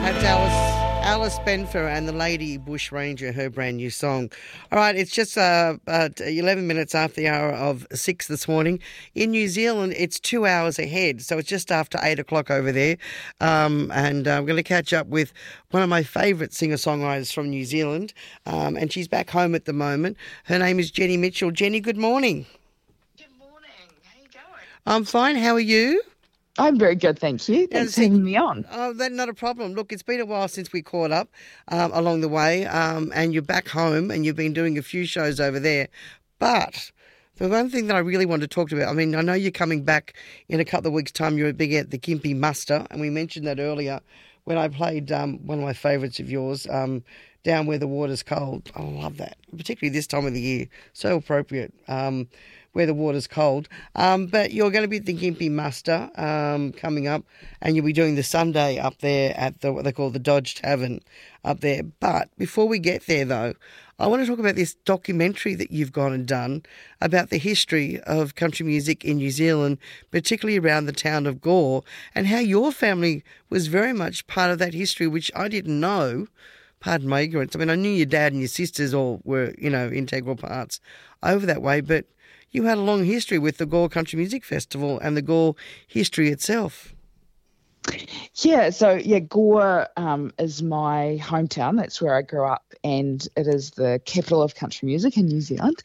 That's Alice Benfer and the Lady Bushranger, her brand new song. All right, it's just about 11 minutes after the hour of 6 this morning. In New Zealand, it's 2 hours ahead, so it's just after 8 o'clock over there. And I'm going to catch up with one of my favourite singer-songwriters from New Zealand, and she's back home at the moment. Her name is Jenny Mitchell. Jenny, good morning. Good morning. How you going? I'm fine. How are you? I'm very good, thank you. Thanks for having me on. Oh, that's not a problem. Look, it's been a while since we caught up along the way, and you're back home and you've been doing a few shows over there. But the one thing that I really want to talk about, I mean, I know you're coming back in a couple of weeks' time. You're big at the Gympie Muster, and we mentioned that earlier when I played one of my favourites of yours, Down Where the Water's Cold. I love that, particularly this time of the year. So appropriate. Where the water's cold. But you're going to be at the Gympie Muster coming up, and you'll be doing the Sunday up there at what they call the Dodge Tavern up there. But before we get there, though, I want to talk about this documentary that you've gone and done about the history of country music in New Zealand, particularly around the town of Gore, and how your family was very much part of that history, which I didn't know. Pardon my ignorance. I mean, I knew your dad and your sisters all were, integral parts over that way, but you had a long history with the Gore Country Music Festival and the Gore history itself. Yeah, Gore is my hometown. That's where I grew up, and it is the capital of country music in New Zealand.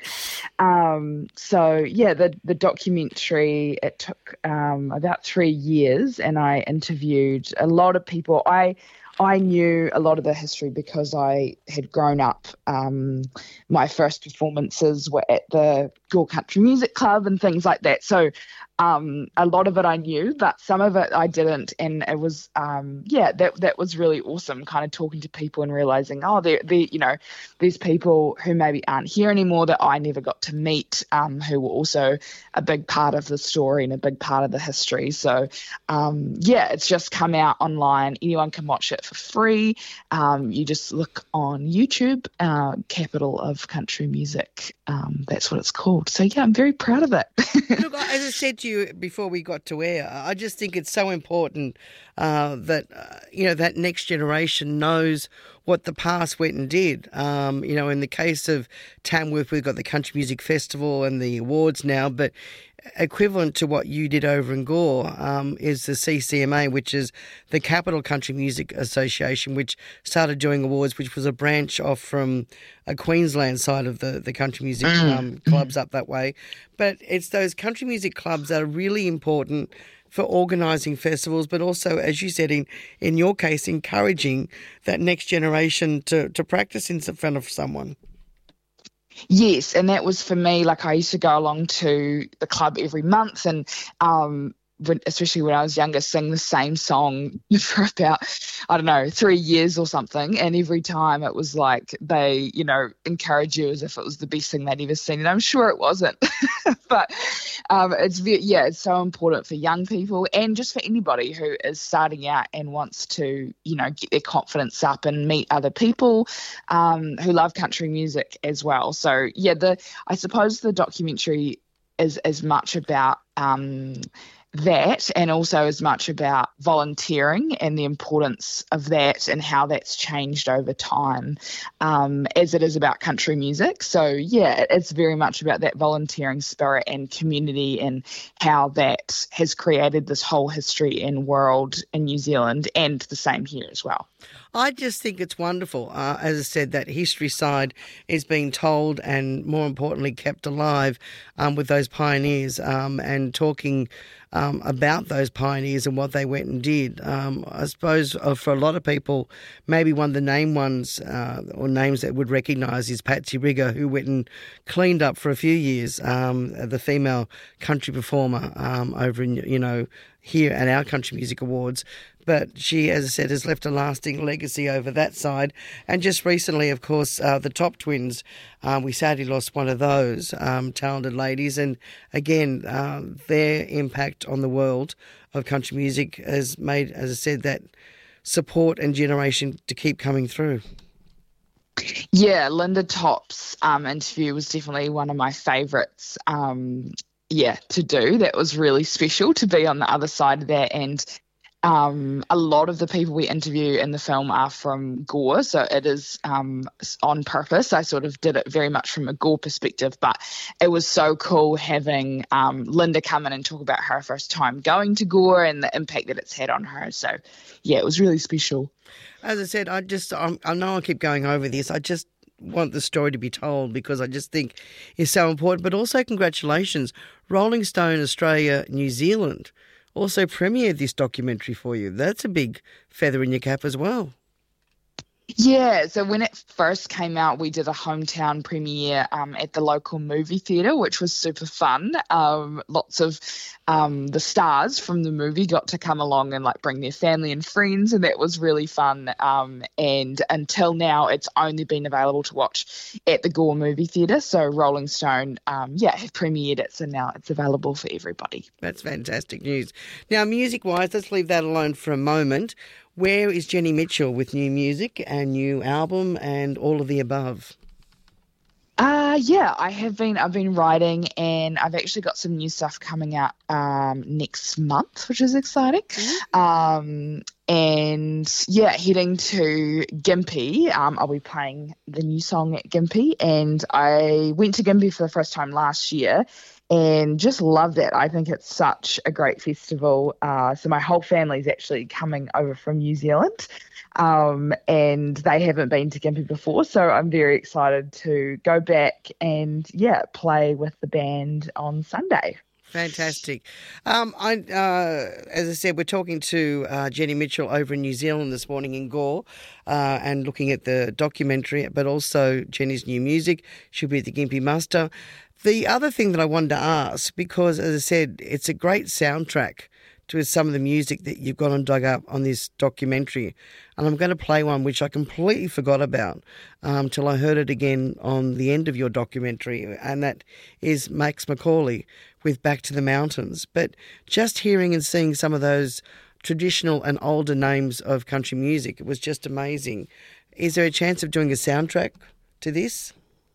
The documentary, it took about 3 years, and I interviewed a lot of people. I knew a lot of the history because I had grown up. My first performances were at the Gore Country Music Club and things like that. So a lot of it I knew, but some of it I didn't. And it was, that was really awesome, kind of talking to people and realizing, these people who maybe aren't here anymore that I never got to meet, who were also a big part of the story and a big part of the history. So, it's just come out online. Anyone can watch it for free. You just look on YouTube, Capital of Country Music. That's what it's called. So, yeah, I'm very proud of it. Look, as I said to you before we got to air, I just think it's so important that that next generation knows what the past went and did. In the case of Tamworth, we've got the Country Music Festival and the awards now, but equivalent to what you did over in Gore is the CCMA, which is the Capital Country Music Association, which started doing awards, which was a branch off from a Queensland side of the country music clubs up that way. But it's those country music clubs that are really important for organising festivals, but also, as you said, in your case, encouraging that next generation to practice in front of someone. Yes, and that was for me. Like, I used to go along to the club every month, and especially when I was younger, sing the same song for about, 3 years or something. And every time it was like they, encourage you as if it was the best thing they'd ever seen. And I'm sure it wasn't. But it's so important for young people and just for anybody who is starting out and wants to, get their confidence up and meet other people who love country music as well. So, I suppose the documentary is as much about that, and also as much about volunteering and the importance of that and how that's changed over time, as it is about country music. So it's very much about that volunteering spirit and community and how that has created this whole history and world in New Zealand, and the same here as well. I just think it's wonderful. As I said, that history side is being told and, more importantly, kept alive with those pioneers and talking about those pioneers and what they went and did. I suppose for a lot of people, maybe one of the named ones or names that would recognise is Patsy Rigger, who went and cleaned up for a few years, the female country performer over in, here at our Country Music Awards. But she, as I said, has left a lasting legacy over that side. And just recently, of course, the Top Twins, we sadly lost one of those talented ladies. And again, their impact on the world of country music has made, as I said, that support and generation to keep coming through. Yeah, Linda Top's interview was definitely one of my favourites. To do. That was really special to be on the other side of that and A lot of the people we interview in the film are from Gore, so it is on purpose. I sort of did it very much from a Gore perspective, but it was so cool having Linda come in and talk about her first time going to Gore and the impact that it's had on her. So, yeah, it was really special. As I said, I know I keep going over this. I just want the story to be told because I just think it's so important. But also, congratulations, Rolling Stone Australia New Zealand also premiered this documentary for you. That's a big feather in your cap as well. Yeah, so when it first came out, we did a hometown premiere at the local movie theatre, which was super fun. Lots of the stars from the movie got to come along and like bring their family and friends, and that was really fun. And until now, it's only been available to watch at the Gore movie theatre. So Rolling Stone, have premiered it, so now it's available for everybody. That's fantastic news. Now, music-wise, let's leave that alone for a moment. Where is Jenny Mitchell with new music and new album and all of the above? I've been writing, and I've actually got some new stuff coming out next month, which is exciting. Mm-hmm. Heading to Gympie. I'll be playing the new song at Gympie, and I went to Gympie for the first time last year and just loved it. I think it's such a great festival. So my whole family's actually coming over from New Zealand, and they haven't been to Gympie before, so I'm very excited to go back and play with the band on Sunday. Fantastic. As I said, we're talking to Jenny Mitchell over in New Zealand this morning in Gore and looking at the documentary, but also Jenny's new music. She'll be at the Gympie Muster. The other thing that I wanted to ask, because as I said, it's a great soundtrack to some of the music that you've got and dug up on this documentary. And I'm going to play one which I completely forgot about till I heard it again on the end of your documentary, and that is Max Macaulay with Back to the Mountains. But just hearing and seeing some of those traditional and older names of country music, it was just amazing. Is there a chance of doing a soundtrack to this?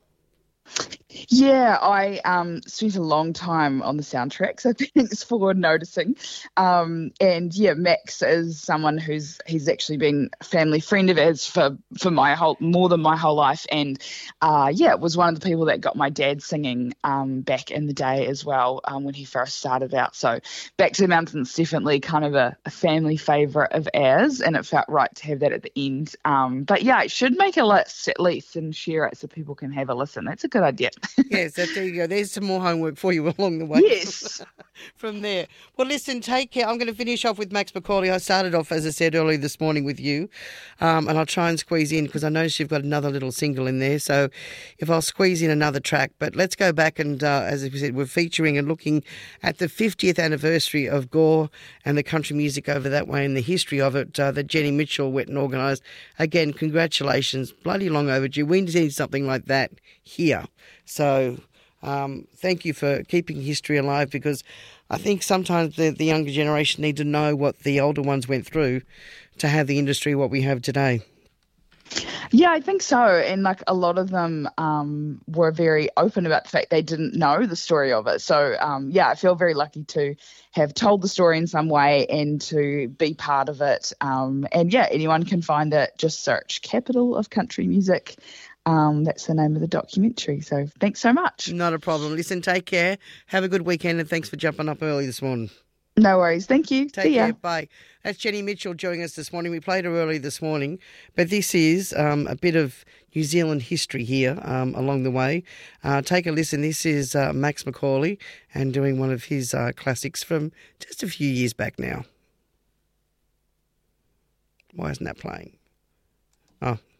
Yeah, I spent a long time on the soundtrack, so thanks for noticing. Max is someone he's actually been a family friend of ours for more than my whole life, and was one of the people that got my dad singing back in the day as well when he first started out. So Back to the Mountains definitely kind of a family favourite of ours, and it felt right to have that at the end. I should make a list at least and share it so people can have a listen. That's a good idea. Yes, there you go. There's some more homework for you along the way. Yes. From there. Well, listen, take care. I'm going to finish off with Max Macaulay. I started off, as I said earlier this morning, with you, and I'll try and squeeze in because I noticed you've got another little single in there. So if I'll squeeze in another track. But let's go back and, as we said, we're featuring and looking at the 50th anniversary of Gore and the country music over that way and the history of it that Jenny Mitchell went and organised. Again, congratulations. Bloody long overdue. We need something like that here. So thank you for keeping history alive, because I think sometimes the younger generation need to know what the older ones went through to have the industry what we have today. Yeah, I think so. And like a lot of them were very open about the fact they didn't know the story of it. So, I feel very lucky to have told the story in some way and to be part of it. Anyone can find it. Just search Capital of Country Music. That's the name of the documentary. So thanks so much. Not a problem. Listen, take care. Have a good weekend, and thanks for jumping up early this morning. No worries. Thank you. Take care. Bye. That's Jenny Mitchell joining us this morning. We played her early this morning, but this is a bit of New Zealand history here along the way. Take a listen. This is Max Macaulay and doing one of his classics from just a few years back now. Why isn't that playing? Oh,